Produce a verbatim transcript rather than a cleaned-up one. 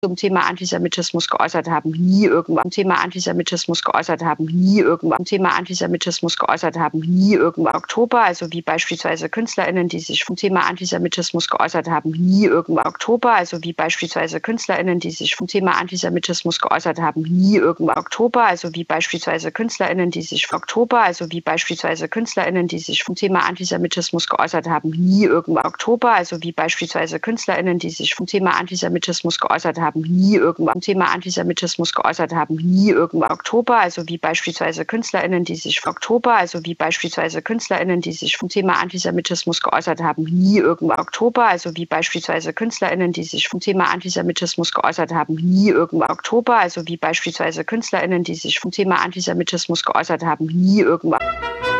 zum Thema Antisemitismus geäußert haben, nie irgendwann zum Thema Antisemitismus geäußert haben, nie irgendwann zum Thema Antisemitismus geäußert haben, nie irgendwann Oktober, also wie beispielsweise KünstlerInnen, die sich vom Thema Antisemitismus geäußert haben, nie irgendwann Oktober, also wie beispielsweise KünstlerInnen, die sich vom Thema Antisemitismus geäußert haben, nie irgendwann Oktober, also wie beispielsweise KünstlerInnen, die sich vom Oktober, also wie beispielsweise KünstlerInnen, die sich vom Thema Antisemitismus geäußert haben, nie irgendwann Oktober, also wie beispielsweise KünstlerInnen, die sich vom Thema Antisemitismus geäußert haben, nie irgendwann zum Thema Antisemitismus geäußert haben, nie irgendwann Oktober, also wie beispielsweise KünstlerInnen, die sich vom Oktober, also wie beispielsweise KünstlerInnen, die sich vom Thema Antisemitismus geäußert haben, nie irgendwann Oktober, also wie beispielsweise KünstlerInnen, die sich vom Thema Antisemitismus geäußert haben, nie irgendwann Oktober, also wie beispielsweise KünstlerInnen, die sich vom Thema Antisemitismus geäußert haben, nie irgendwann